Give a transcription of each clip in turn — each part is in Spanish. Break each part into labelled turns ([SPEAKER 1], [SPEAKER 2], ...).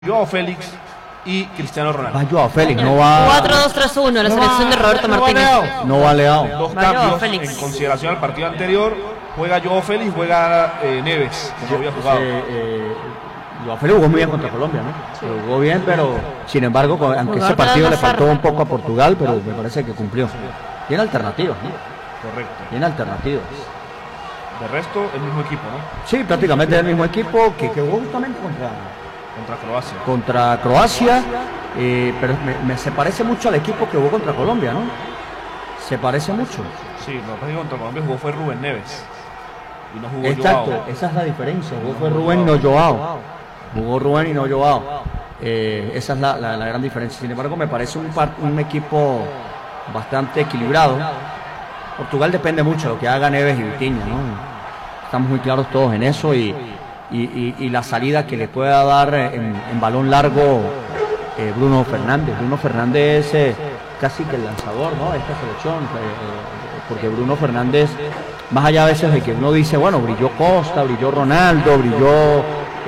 [SPEAKER 1] Joao Félix y Cristiano Ronaldo.
[SPEAKER 2] Va Joao Félix, no va...
[SPEAKER 3] 4-2-3-1, la selección de Roberto Martínez.
[SPEAKER 2] No va Leao.
[SPEAKER 1] Dos
[SPEAKER 3] Va Joao
[SPEAKER 1] cambios
[SPEAKER 3] Félix.
[SPEAKER 1] en consideración al partido anterior. Juega Joao Félix, juega Neves, que no había jugado.
[SPEAKER 2] Joao Félix jugó muy bien contra Colombia, ¿no?
[SPEAKER 3] Sí.
[SPEAKER 2] Jugó bien, pero sin embargo, aunque ese partido le faltó un poco a Portugal, pero me parece que cumplió. Tiene alternativas, ¿no?
[SPEAKER 1] Correcto.
[SPEAKER 2] Tiene alternativas.
[SPEAKER 1] De resto, el mismo equipo, ¿no?
[SPEAKER 2] Sí, prácticamente el mismo equipo que jugó justamente
[SPEAKER 1] Contra Croacia.
[SPEAKER 2] contra Croacia, pero se parece mucho al equipo que jugó contra Colombia, ¿no? Se parece mucho.
[SPEAKER 1] Sí, lo que pasa es que contra Colombia jugó fue Rubén Neves. Y no jugó
[SPEAKER 2] Exacto,
[SPEAKER 1] Joao.
[SPEAKER 2] esa es la diferencia. Jugó fue Rubén, no Joao. Jugó Rubén y no Joao. Esa es la gran diferencia. Sin embargo, me parece un equipo bastante equilibrado. Portugal depende mucho de lo que haga Neves y Vitinha, ¿no? Estamos muy claros todos en eso y la salida que le pueda dar en balón largo Bruno Fernández. Bruno Fernández es casi que el lanzador, ¿no?, de esta selección, porque Bruno Fernández, más allá a veces de que uno dice, bueno, brilló Costa, brilló Ronaldo, brilló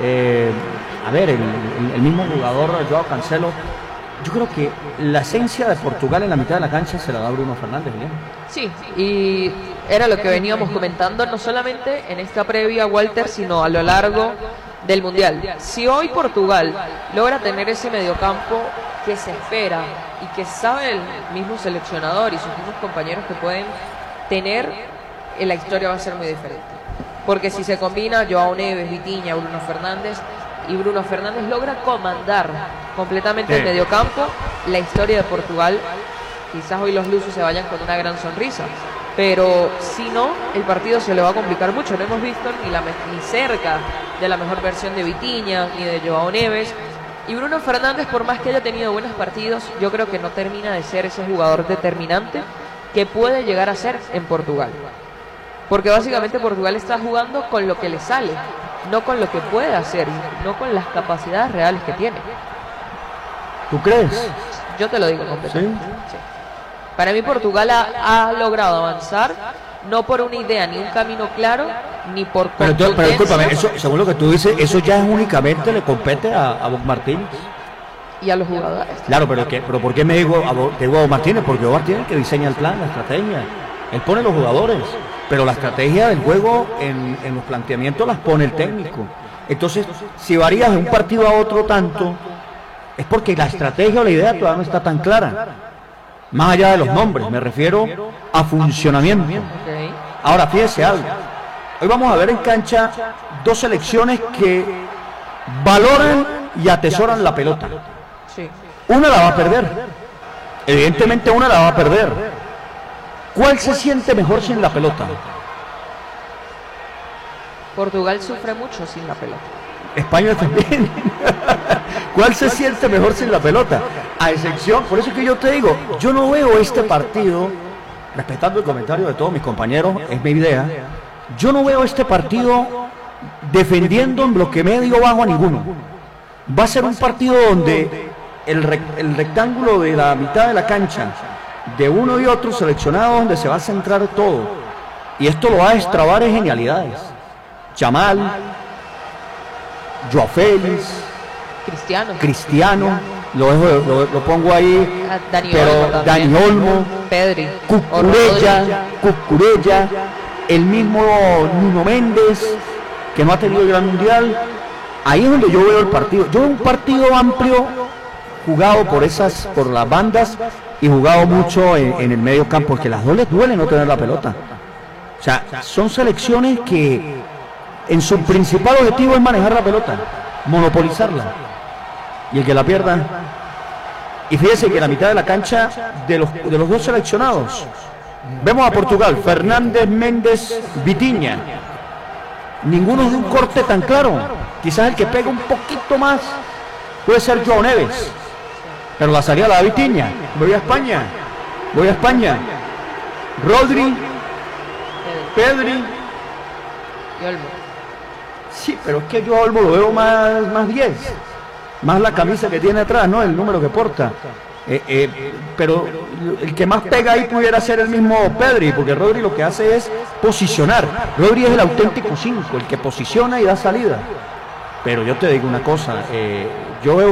[SPEAKER 2] el mismo jugador Joao Cancelo. Yo creo que la esencia de Portugal en la mitad de la cancha se la da Bruno Fernández, ¿bien?
[SPEAKER 3] Sí, y era lo que veníamos comentando, no solamente en esta previa, Walter, sino a lo largo del Mundial. Si hoy Portugal logra tener ese mediocampo que se espera y que sabe el mismo seleccionador y sus mismos compañeros que pueden tener, la historia va a ser muy diferente. Porque si se combina Joao Neves, Vitinha, Bruno Fernández, y Bruno Fernández logra comandar completamente el mediocampo, la historia de Portugal, quizás hoy los lusos se vayan con una gran sonrisa, pero si no, el partido se le va a complicar mucho. No hemos visto ni cerca de la mejor versión de Vitinha ni de Joao Neves, y Bruno Fernández, por más que haya tenido buenos partidos, yo creo que no termina de ser ese jugador determinante que puede llegar a ser en Portugal, porque básicamente Portugal está jugando con lo que le sale, no con lo que puede hacer, no con las capacidades reales que tiene.
[SPEAKER 2] ¿Tú crees?
[SPEAKER 3] Yo te lo digo completamente. ¿Sí? Para mí Portugal ha logrado avanzar, no por una idea ni un camino claro, ni por
[SPEAKER 2] Pero discúlpame, eso, según lo que tú dices, eso ya es únicamente le compete a Bob Martínez
[SPEAKER 3] y a los jugadores.
[SPEAKER 2] Claro, pero ¿por qué me digo a Bob Martínez? Porque Bob Martínez es el que diseña el plan, la estrategia. Él pone los jugadores, pero la estrategia del juego en los planteamientos las pone el técnico. Entonces, si varías de un partido a otro tanto, es porque la estrategia o la idea todavía no está tan clara. Más allá de los nombres, me refiero a funcionamiento.
[SPEAKER 3] Okay.
[SPEAKER 2] Ahora, fíjese algo. Hoy vamos a ver en cancha dos selecciones que valoran y atesoran la pelota.
[SPEAKER 3] Sí.
[SPEAKER 2] Una la va a perder. Evidentemente una la va a perder. ¿Cuál se siente mejor sin la pelota?
[SPEAKER 3] Portugal sufre mucho sin la pelota.
[SPEAKER 2] España también. ¿Cuál se siente mejor sin la pelota? A excepción, por eso es que yo te digo, yo no veo este partido, respetando el comentario de todos mis compañeros, es mi idea, yo no veo este partido defendiendo en bloque medio bajo a ninguno. Va a ser un partido donde el rectángulo de la mitad de la cancha, de uno y otro seleccionado, donde se va a centrar todo. Y esto lo va a destrabar en genialidades. Yamal, Joao Félix, Cristiano, lo pongo ahí, Dani Olmo,
[SPEAKER 3] Pedri,
[SPEAKER 2] Cucurella, el mismo Nuno Méndez, que no ha tenido el gran mundial. Ahí es donde yo veo el partido. Yo veo un partido amplio, jugado por las bandas y jugado mucho en el medio campo, porque las dos les duele no tener la pelota. O sea, son selecciones que en su principal objetivo es manejar la pelota, monopolizarla, y el que la pierda. Y fíjese que en la mitad de la cancha de los dos seleccionados vemos a Portugal, Fernández, Méndez, Vitinha, ninguno de un corte tan claro. Quizás el que pega un poquito más puede ser Joao Neves, pero la salida la da Vitinha. Voy a España, Rodri, Pedri
[SPEAKER 3] y Olmo.
[SPEAKER 2] Sí, pero es que yo Olmo lo veo más 10, más la camisa que tiene atrás, ¿no? El número que porta. Pero el que más pega ahí pudiera ser el mismo Pedri, porque Rodri lo que hace es posicionar. Rodri es el auténtico 5, el que posiciona y da salida. Pero yo te digo una cosa, Yo veo